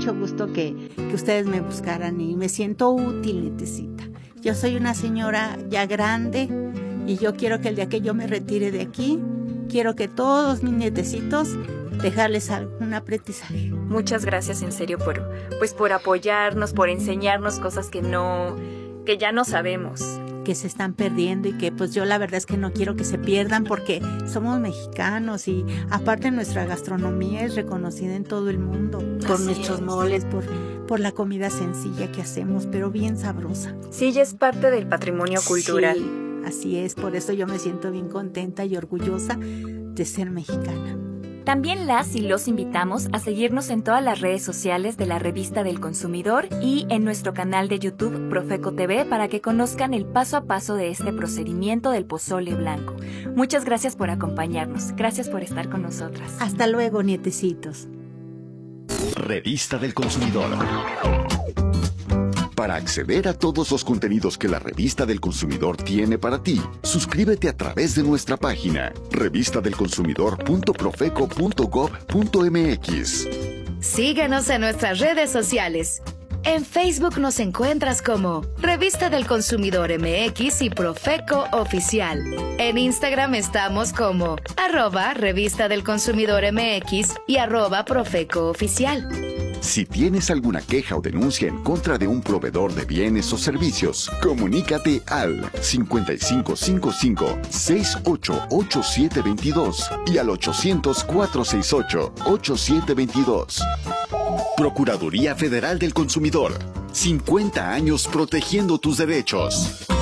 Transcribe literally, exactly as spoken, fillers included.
mucho gusto que, que ustedes me buscaran y me siento útil, Netecita. Yo soy una señora ya grande y yo quiero que el día que yo me retire de aquí, quiero que todos mis nietecitos dejarles algún aprendizaje. Muchas gracias en serio por, pues por apoyarnos, por enseñarnos cosas que no, que ya no sabemos. Que se están perdiendo y que pues yo la verdad es que no quiero que se pierdan porque somos mexicanos y aparte nuestra gastronomía es reconocida en todo el mundo por Así nuestros es. moles, por, por la comida sencilla que hacemos, pero bien sabrosa. Sí, ya es parte del patrimonio cultural. Sí, así es, por eso yo me siento bien contenta y orgullosa de ser mexicana. También las y los invitamos a seguirnos en todas las redes sociales de la Revista del Consumidor y en nuestro canal de YouTube Profeco T V para que conozcan el paso a paso de este procedimiento del pozole blanco. Muchas gracias por acompañarnos. Gracias por estar con nosotras. Hasta luego, nietecitos. Revista del Consumidor. Para acceder a todos los contenidos que la Revista del Consumidor tiene para ti, suscríbete a través de nuestra página revista del consumidor punto profeco punto gob punto mx. Síguenos en nuestras redes sociales. En Facebook nos encuentras como Revista del Consumidor M X y Profeco Oficial. En Instagram estamos como arroba Revista del Consumidor M X y arroba Profeco Oficial. Si tienes alguna queja o denuncia en contra de un proveedor de bienes o servicios, comunícate al cincuenta y cinco cincuenta y cinco, sesenta y ocho, ochenta y siete veintidós y al ochocientos, cuatrocientos sesenta y ocho, ochenta y siete veintidós. Procuraduría Federal del Consumidor. cincuenta años protegiendo tus derechos.